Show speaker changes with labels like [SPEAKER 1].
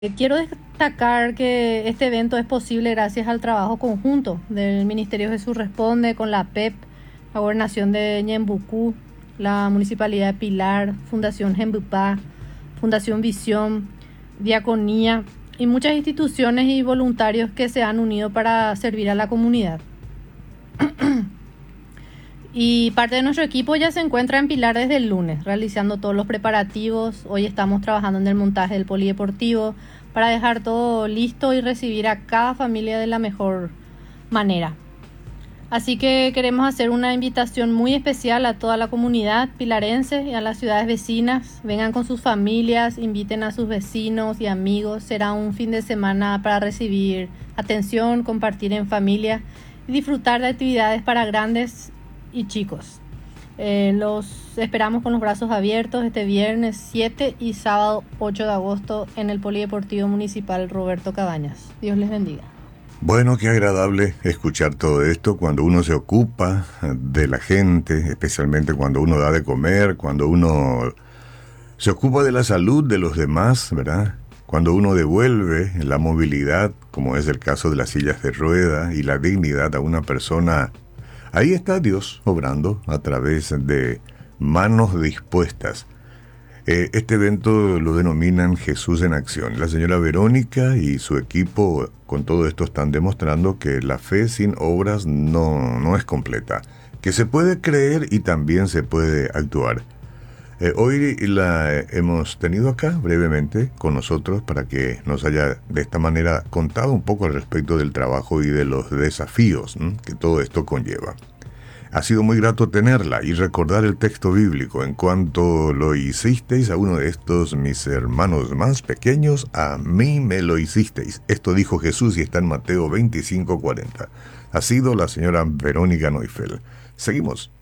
[SPEAKER 1] Quiero destacar que este evento es posible gracias al trabajo conjunto del Ministerio Jesús Responde con la PEP, la Gobernación de Ñembucú, la Municipalidad de Pilar, Fundación Jembupá, Fundación Visión, Diaconía y muchas instituciones y voluntarios que se han unido para servir a la comunidad. Y parte de nuestro equipo ya se encuentra en Pilar desde el lunes, realizando todos los preparativos. Hoy estamos trabajando en el montaje del polideportivo para dejar todo listo y recibir a cada familia de la mejor manera. Así que queremos hacer una invitación muy especial a toda la comunidad pilarense y a las ciudades vecinas. Vengan con sus familias, inviten a sus vecinos y amigos. Será un fin de semana para recibir atención, compartir en familia y disfrutar de actividades para grandes y chicos. Los esperamos con los brazos abiertos este viernes 7 y sábado 8 de agosto en el Polideportivo Municipal Roberto Cabañas. Dios les bendiga.
[SPEAKER 2] Bueno, qué agradable escuchar todo esto cuando uno se ocupa de la gente, especialmente cuando uno da de comer, cuando uno se ocupa de la salud de los demás, ¿verdad? Cuando uno devuelve la movilidad, como es el caso de las sillas de rueda, y la dignidad a una persona. Ahí está Dios obrando a través de manos dispuestas. Este evento lo denominan Jesús en Acción. La señora Verónica y su equipo con todo esto están demostrando que la fe sin obras no es completa, que se puede creer y también se puede actuar. Hoy la hemos tenido acá brevemente con nosotros para que nos haya de esta manera contado un poco al respecto del trabajo y de los desafíos que todo esto conlleva. Ha sido muy grato tenerla y recordar el texto bíblico. En cuanto lo hicisteis a uno de estos mis hermanos más pequeños, a mí me lo hicisteis. Esto dijo Jesús y está en Mateo 25:40. Ha sido la señora Verónica Neufeld. Seguimos.